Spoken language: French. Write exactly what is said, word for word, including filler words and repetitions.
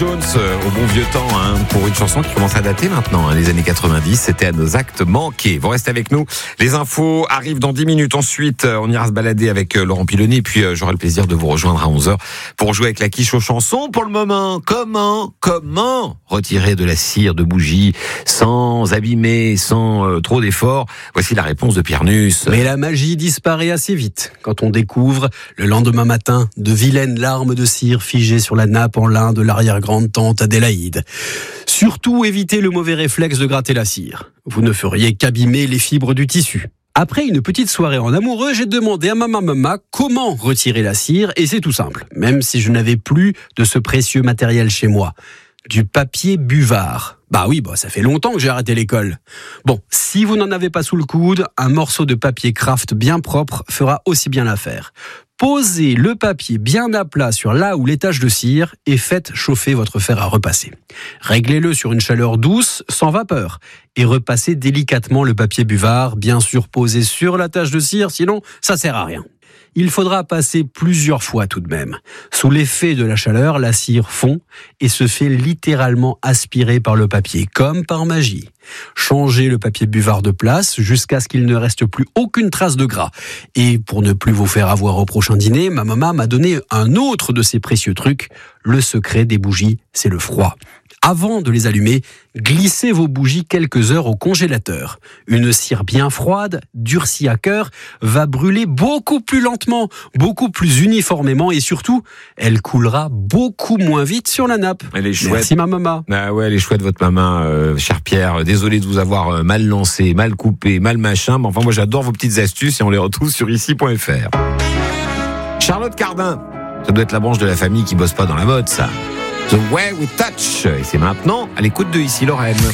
Jones, euh, au bon vieux temps, hein, pour une chanson qui commence à dater maintenant, hein, les années quatre-vingt-dix, c'était à nos actes manqués. Vous restez avec nous, les infos arrivent dans dix minutes. Ensuite, euh, on ira se balader avec euh, Laurent Piloni, et puis euh, j'aurai le plaisir de vous rejoindre à onze heures pour jouer avec la quiche aux chansons. Pour le moment, comment, comment retirer de la cire de bougie sans abîmer, sans euh, trop d'efforts? Voici la réponse de Pierre Nuss. Mais la magie disparaît assez vite quand on découvre, le lendemain matin, de vilaines larmes de cire figées sur la nappe en lin de l'arrière-grande tante Adélaïde. Surtout, évitez le mauvais réflexe de gratter la cire. Vous ne feriez qu'abîmer les fibres du tissu. Après une petite soirée en amoureux, j'ai demandé à ma maman comment retirer la cire, et c'est tout simple, même si je n'avais plus de ce précieux matériel chez moi. Du papier buvard. Bah oui, bah ça fait longtemps que j'ai arrêté l'école. Bon, si vous n'en avez pas sous le coude, un morceau de papier craft bien propre fera aussi bien l'affaire. Posez le papier bien à plat sur là où les taches de cire et faites chauffer votre fer à repasser. Réglez-le sur une chaleur douce, sans vapeur, et repassez délicatement le papier buvard, bien sûr posé sur la tache de cire, sinon ça sert à rien. Il faudra passer plusieurs fois tout de même. Sous l'effet de la chaleur, la cire fond et se fait littéralement aspirer par le papier, comme par magie. Changez le papier buvard de place jusqu'à ce qu'il ne reste plus aucune trace de gras. Et pour ne plus vous faire avoir au prochain dîner, ma maman m'a donné un autre de ces précieux trucs. Le secret des bougies, c'est le froid. Avant de les allumer, glissez vos bougies quelques heures au congélateur. Une cire bien froide, durcie à cœur, va brûler beaucoup plus lentement, beaucoup plus uniformément et surtout, elle coulera beaucoup moins vite sur la nappe. Elle est chouette. Merci ma maman. Ah ouais, elle est chouette votre maman, euh, cher Pierre. Désolé de vous avoir mal lancé, mal coupé, mal machin. Mais enfin, moi j'adore vos petites astuces et on les retrouve sur ici point f r. Charlotte Cardin, ça doit être la branche de la famille qui bosse pas dans la mode, ça. The Way We Touch. Et c'est maintenant à l'écoute de Ici Lorraine.